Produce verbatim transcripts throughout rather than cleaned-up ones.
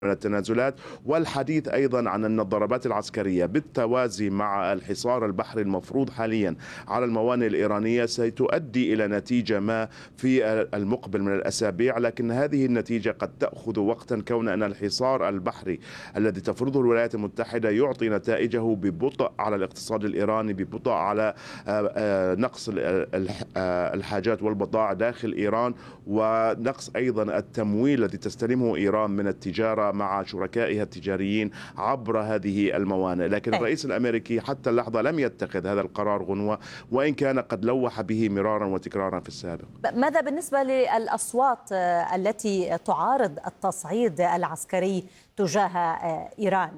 من التنازلات، والحديث أيضا عن أن الضربات العسكرية بالتوازي مع الحصار البحري المفروض حاليا على الموانئ الإيرانية ستؤدي إلى نتيجة ما في المقبل من الأسابيع، لكن هذه النتيجة قد تأخذ وقتا، كون أن الحصار البحري الذي تفرضه الولايات المتحدة يعطي نتائجه ببطء على الاقتصاد الإيراني، ببطء على نقص الحاجات والبضائع داخل إيران، ونقص أيضا التمويل الذي تستلمه إيران من التجارة مع شركائها التجاريين عبر هذه الموانئ. لكن الرئيس الأمريكي حتى اللحظة لم يتخذ هذا القرار غنوة، وإن كان قد لوح به مرارا وتكرارا في السابق. ماذا بالنسبة للأصوات التي تعارض التصعيد العسكري تجاه إيران؟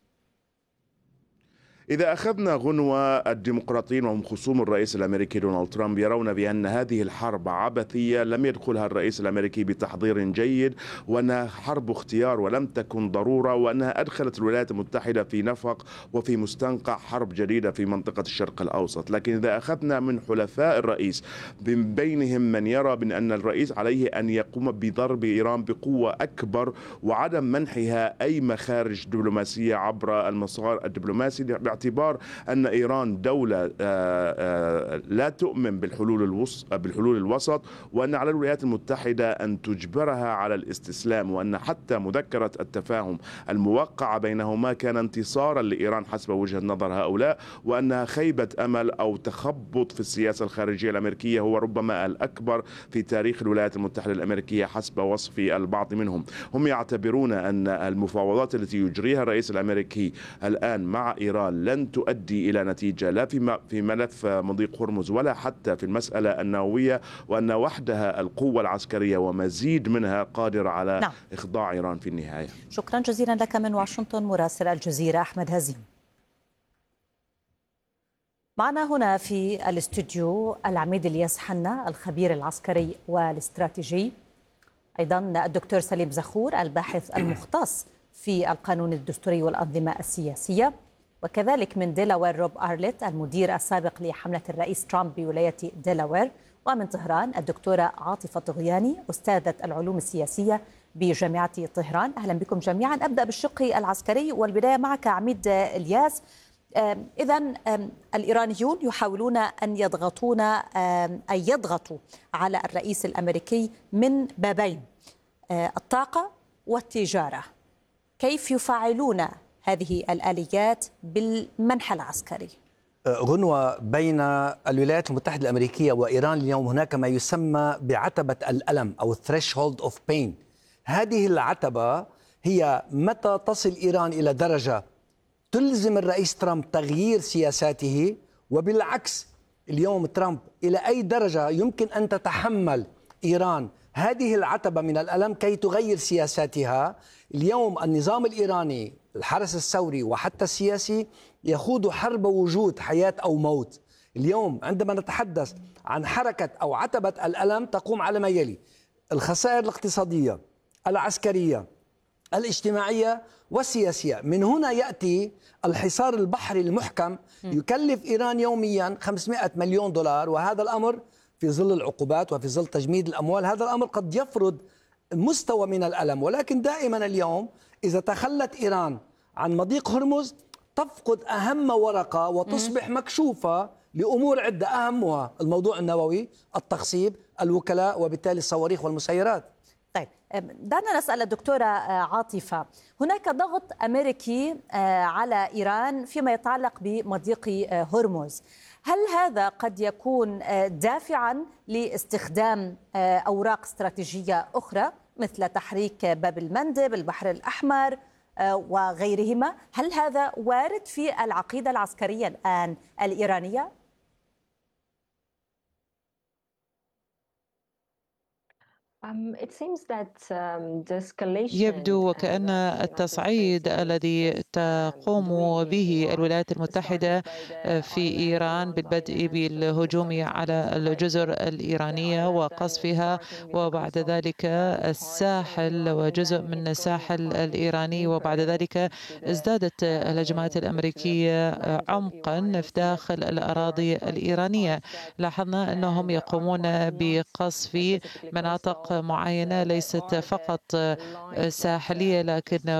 إذا أخذنا غنوة، الديمقراطيين وهم خصوم الرئيس الأمريكي دونالد ترامب يرون بأن هذه الحرب عبثية لم يدخلها الرئيس الأمريكي بتحضير جيد، وأنها حرب اختيار ولم تكن ضرورة، وأنها أدخلت الولايات المتحدة في نفق وفي مستنقع حرب جديدة في منطقة الشرق الأوسط. لكن إذا أخذنا من حلفاء الرئيس من بينهم من يرى بأن الرئيس عليه أن يقوم بضرب إيران بقوة أكبر وعدم منحها أي مخارج دبلوماسية عبر المسار الدبلوماسي، باعتبار أن إيران دولة لا تؤمن بالحلول بالحلول الوسط، وأن على الولايات المتحدة أن تجبرها على الاستسلام، وأن حتى مذكرة التفاهم الموقعة بينهما كان انتصارا لإيران حسب وجهة نظر هؤلاء، وأنها خيبة أمل أو تخبط في السياسة الخارجية الأمريكية هو ربما الأكبر في تاريخ الولايات المتحدة الأمريكية حسب وصف البعض منهم. هم يعتبرون أن المفاوضات التي يجريها الرئيس الأمريكي الآن مع إيران لن تؤدي إلى نتيجة، لا في ملف مضيق هرمز ولا حتى في المسألة النووية، وأن وحدها القوة العسكرية ومزيد منها قادرة على نعم. إخضاع إيران في النهاية. شكرا جزيلا لك من واشنطن مراسل الجزيرة أحمد هزيم. معنا هنا في الاستوديو العميد الياس حنا الخبير العسكري والاستراتيجي، أيضا الدكتور سليم زخور الباحث المختص في القانون الدستوري والأنظمة السياسية، وكذلك من ديلاوير روب أرليت المدير السابق لحملة الرئيس ترامب بولاية ديلاوير، ومن طهران الدكتورة عاطفة طغياني أستاذة العلوم السياسية بجامعة طهران. أهلا بكم جميعا. أبدأ بالشق العسكري والبداية معك عميد الياس. إذن الإيرانيون يحاولون أن يضغطون أن يضغطوا على الرئيس الأمريكي من بابين، الطاقة والتجارة. كيف يفعلون هذه الآليات بالمنحى العسكري؟ غنوة، بين الولايات المتحدة الأمريكية وإيران اليوم هناك ما يسمى بعتبة الألم أو threshold of pain. هذه العتبة هي متى تصل إيران إلى درجة تلزم الرئيس ترامب تغيير سياساته، وبالعكس اليوم ترامب إلى أي درجة يمكن أن تتحمل إيران هذه العتبة من الألم كي تغير سياساتها. اليوم النظام الإيراني الحرس الثوري وحتى السياسي يخوض حرب وجود حياة أو موت. اليوم عندما نتحدث عن حركة أو عتبة الألم تقوم على ما يلي: الخسائر الاقتصادية، العسكرية، الاجتماعية والسياسية. من هنا يأتي الحصار البحري المحكم يكلف إيران يوميا خمسمائة مليون دولار، وهذا الأمر في ظل العقوبات وفي ظل تجميد الأموال هذا الأمر قد يفرض مستوى من الألم. ولكن دائما اليوم إذا تخلت إيران عن مضيق هرمز تفقد أهم ورقة وتصبح مكشوفة لأمور عدة، أهمها الموضوع النووي، التخصيب، الوكلاء، وبالتالي الصواريخ والمسيرات. طيب دعنا نسأل الدكتورة عاطفة، هناك ضغط أمريكي على إيران فيما يتعلق بمضيق هرمز، هل هذا قد يكون دافعا لاستخدام أوراق استراتيجية أخرى مثل تحريك باب المندب، البحر الأحمر وغيرهما؟ هل هذا وارد في العقيدة العسكرية الآن الإيرانية؟ يبدو وكأن التصعيد الذي تقوم به الولايات المتحدة في إيران بالبدء بالهجوم على الجزر الإيرانية وقصفها، وبعد ذلك الساحل وجزء من الساحل الإيراني، وبعد ذلك ازدادت الهجمات الأمريكية عمقا في داخل الأراضي الإيرانية. لاحظنا أنهم يقومون بقصف مناطق معينة ليست فقط ساحلية لكن